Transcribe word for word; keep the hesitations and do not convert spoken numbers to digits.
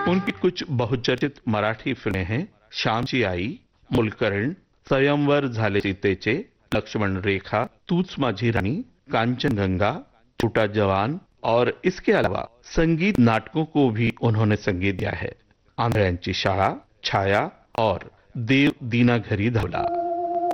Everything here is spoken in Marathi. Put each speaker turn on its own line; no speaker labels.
उनकी कुछ बहुचर्चित मराठी फिल्में हैं श्यामची आई, मूलकर्ण, स्वयंवर झाले सीतेचे, लक्ष्मण रेखा, तूच माझी रानी, कांचनगंगा, छोटा जवान और इसके अलावा संगीत नाटकों को भी उन्होंने संगीत दिया है। आंध्र यांची शाळा, छाया और देव दीना घरी धावला।